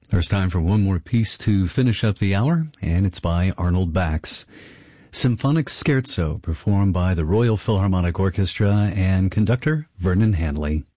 There's time for one more piece to finish up the hour, and it's by Arnold Bax. Symphonic Scherzo, performed by the Royal Philharmonic Orchestra and conductor Vernon Hanley.